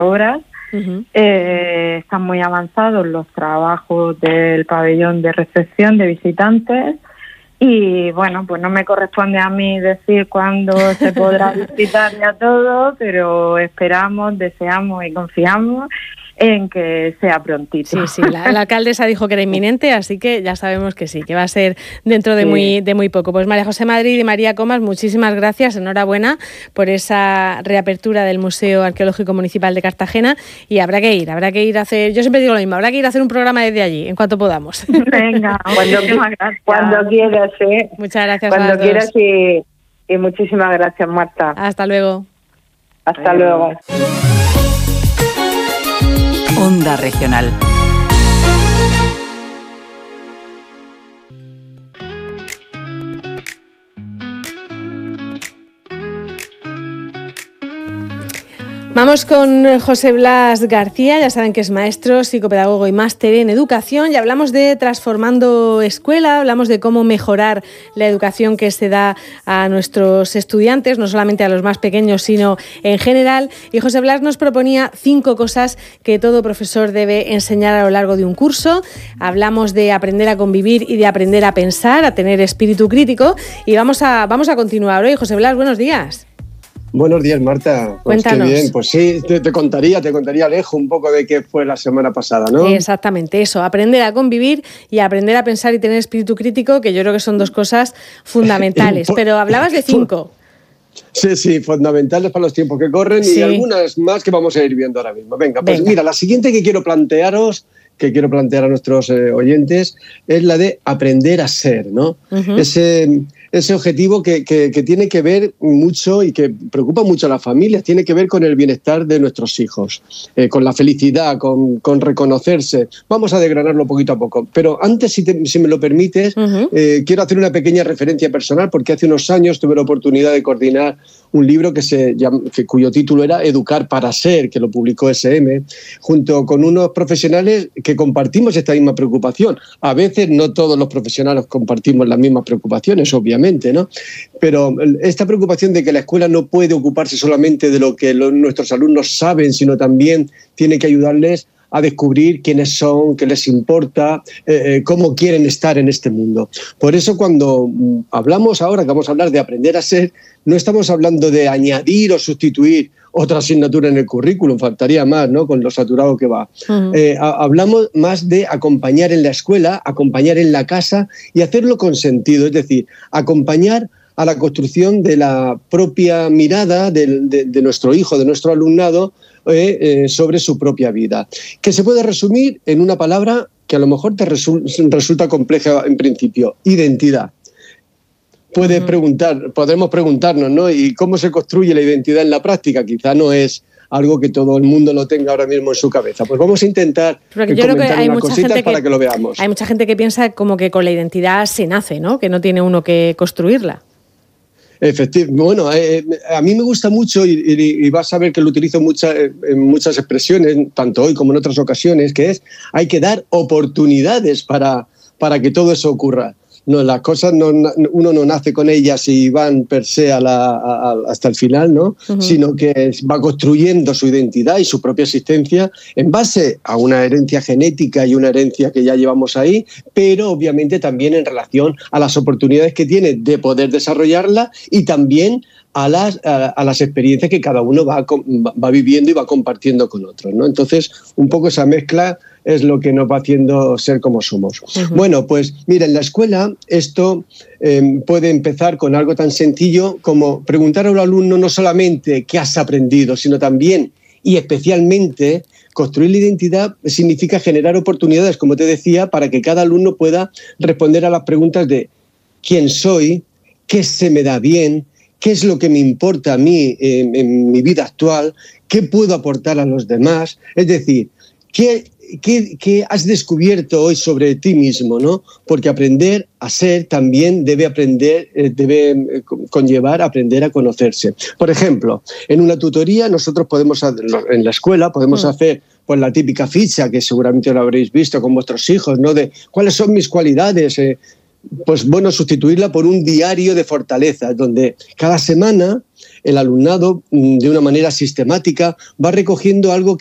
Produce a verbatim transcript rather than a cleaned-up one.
horas. Uh-huh. Eh, están muy avanzados los trabajos del pabellón de recepción de visitantes y bueno, pues no me corresponde a mí decir cuándo se podrá visitar ya todo, pero esperamos, deseamos y confiamos en que sea prontito. Sí, sí, la, la alcaldesa dijo que era inminente, así que ya sabemos que sí, que va a ser dentro de, sí. muy, de muy poco. Pues María José Madrid y María Comas, muchísimas gracias, enhorabuena por esa reapertura del Museo Arqueológico Municipal de Cartagena y habrá que ir, habrá que ir a hacer, yo siempre digo lo mismo, habrá que ir a hacer un programa desde allí, en cuanto podamos. Venga, cuando, cuando quieras, ¿eh? Muchas gracias cuando a las quieras dos. Y, y muchísimas gracias, Marta. Hasta luego. Hasta Adiós. Luego. Onda Regional. Vamos con José Blas García, ya saben que es maestro, psicopedagogo y máster en educación y hablamos de transformando escuela, hablamos de cómo mejorar la educación que se da a nuestros estudiantes, no solamente a los más pequeños, sino en general. Y José Blas nos proponía cinco cosas que todo profesor debe enseñar a lo largo de un curso. Hablamos de aprender a convivir y de aprender a pensar, a tener espíritu crítico y vamos a, vamos a continuar hoy. José Blas, buenos días. Buenos días, Marta. Pues Cuéntanos. Qué bien. Pues sí, te, te contaría, te contaría Alejo un poco de qué fue la semana pasada, ¿no? Exactamente, eso, aprender a convivir y aprender a pensar y tener espíritu crítico, que yo creo que son dos cosas fundamentales. Pero hablabas de cinco. Sí, sí, fundamentales para los tiempos que corren sí. Y algunas más que vamos a ir viendo ahora mismo. Venga, pues Venga. Mira, la siguiente que quiero plantearos, que quiero plantear a nuestros eh, oyentes, es la de aprender a ser, ¿no? Uh-huh. Ese... Ese objetivo que, que, que tiene que ver mucho y que preocupa mucho a las familias, tiene que ver con el bienestar de nuestros hijos, eh, con la felicidad, con, con reconocerse. Vamos a desgranarlo poquito a poco. Pero antes, si, te, si me lo permites, uh-huh. eh, quiero hacer una pequeña referencia personal, porque hace unos años tuve la oportunidad de coordinar un libro que se llama, que, cuyo título era Educar para Ser, que lo publicó ese eme, junto con unos profesionales que compartimos esta misma preocupación. A veces no todos los profesionales compartimos las mismas preocupaciones, obviamente, ¿no? Pero esta preocupación de que la escuela no puede ocuparse solamente de lo que los, nuestros alumnos saben, sino también tiene que ayudarles a descubrir quiénes son, qué les importa, eh, cómo quieren estar en este mundo. Por eso cuando hablamos ahora, que vamos a hablar de aprender a ser, no estamos hablando de añadir o sustituir otra asignatura en el currículum, faltaría más, ¿no? Con lo saturado que va. Uh-huh. Eh, a, hablamos más de acompañar en la escuela, acompañar en la casa y hacerlo con sentido, es decir, acompañar a la construcción de la propia mirada de, de, de nuestro hijo, de nuestro alumnado, eh, eh, sobre su propia vida. Que se puede resumir en una palabra que a lo mejor te resu- resulta compleja en principio: identidad. Puedes uh-huh. preguntar, podemos preguntarnos, ¿no? ¿Y cómo se construye la identidad en la práctica? Quizá no es algo que todo el mundo lo tenga ahora mismo en su cabeza. Pues vamos a intentar Porque yo comentar creo que hay unas mucha cositas gente para que, que lo veamos. Hay mucha gente que piensa como que con la identidad se nace, ¿no? Que no tiene uno que construirla. Efectivamente. Bueno, eh, a mí me gusta mucho y, y, y vas a ver que lo utilizo mucha, en muchas expresiones, tanto hoy como en otras ocasiones, que es hay que dar oportunidades para, para que todo eso ocurra. No, las cosas no, uno no nace con ellas y van per se a la, a, hasta el final, ¿no? Uh-huh. Sino que va construyendo su identidad y su propia existencia en base a una herencia genética y una herencia que ya llevamos ahí, pero obviamente también en relación a las oportunidades que tiene de poder desarrollarla y también a las, a, a las experiencias que cada uno va, va viviendo y va compartiendo con otros, ¿no? Entonces, un poco esa mezcla es lo que nos va haciendo ser como somos. Uh-huh. Bueno, pues mira, en la escuela esto eh, puede empezar con algo tan sencillo como preguntar a un alumno no solamente qué has aprendido, sino también y especialmente construir la identidad significa generar oportunidades, como te decía, para que cada alumno pueda responder a las preguntas de quién soy, qué se me da bien, qué es lo que me importa a mí en, en mi vida actual, qué puedo aportar a los demás, es decir, qué ¿Qué, ¿Qué has descubierto hoy sobre ti mismo, ¿no? Porque aprender a ser también debe aprender, eh, debe conllevar aprender a conocerse. Por ejemplo, en una tutoría nosotros podemos, en la escuela, podemos mm. hacer pues la típica ficha que seguramente lo habréis visto con vuestros hijos, ¿no? De cuáles son mis cualidades. Eh, pues bueno, sustituirla por un diario de fortalezas, donde cada semana el alumnado, de una manera sistemática, va recogiendo algo